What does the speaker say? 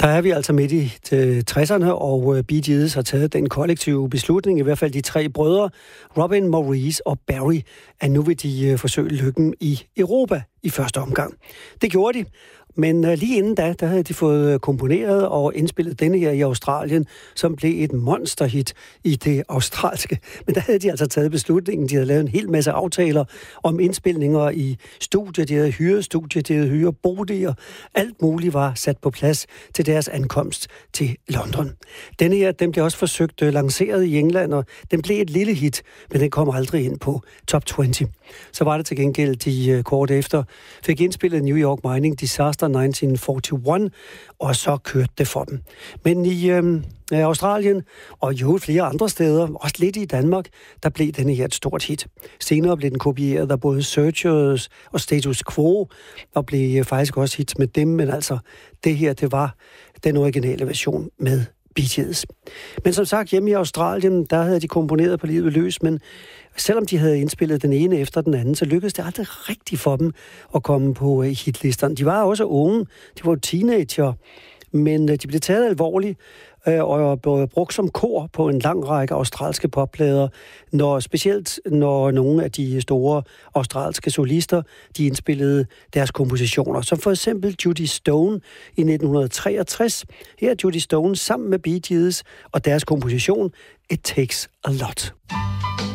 Der er vi altså midt i 60'erne, og Bee Gees har taget den kollektive beslutning, i hvert fald de 3 brødre, Robin, Maurice og Barry, at nu vil de forsøge lykken i Europa i første omgang. Det gjorde de, men lige inden da havde de fået komponeret og indspillet denne her i Australien, som blev et monsterhit i det australske. Men der havde de altså taget beslutningen, de havde lavet en hel masse aftaler om indspilninger i studier, de havde hyret studier, de havde hyret boliger, alt muligt var sat på plads til deres ankomst til London. Denne her, den blev også forsøgt lanceret i England, og den blev et lille hit, men den kom aldrig ind på Top 20. Så var det til gengæld, de kort efter fik indspillet New York Mining Disaster 1941, og så kørte det for dem. Men i Australien, og jo flere andre steder, også lidt i Danmark, der blev denne her et stort hit. Senere blev den kopieret af både Searchers og Status Quo, og blev faktisk også hits med dem, men altså, det her, det var den originale version med Bee Gees. Men som sagt, hjemme i Australien, der havde de komponeret på livet løs, men selvom de havde indspillet den ene efter den anden, så lykkedes det aldrig rigtigt for dem at komme på hitlisterne. De var også unge, de var teenager, men de blev taget alvorligt og blev brugt som kor på en lang række australske popplader, specielt når nogle af de store australske solister, de indspillede deres kompositioner, som for eksempel Judy Stone i 1963. Her er Judy Stone sammen med Bee Gees og deres komposition It Takes a Lot.